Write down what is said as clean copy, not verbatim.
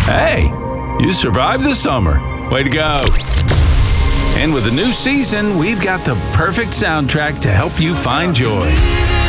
Hey, you survived the summer. Way to go. And with the new season, we've got the perfect soundtrack to help you find joy.